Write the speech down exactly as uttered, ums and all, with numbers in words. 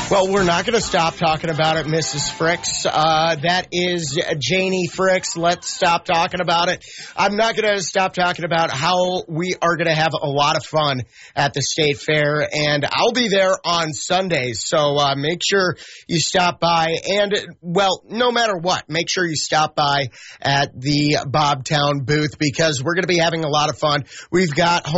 Well, we're not going to stop talking about it, Missus Fricks. Uh, that is Janie Fricks. Let's stop talking about it. I'm not going to stop talking about how we are going to have a lot of fun at the State Fair, and I'll be there on Sundays. So uh, make sure you stop by, and, well, no matter what, make sure you stop by at the Bobtown booth because we're going to be having a lot of fun. We've got